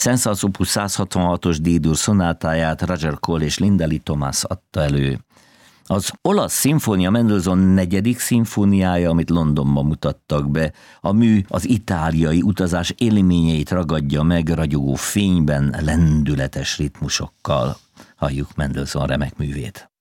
Sense Opus 166-os D-dur szonátáját Roger Cole és Linda Lee Thomas adta elő. Az olasz szimfónia Mendelssohn 4. szimfóniája, amit Londonban mutattak be, a mű az itáliai utazás élményeit ragadja meg ragyogó fényben, lendületes ritmusokkal. Halljuk Mendelssohn remek művét.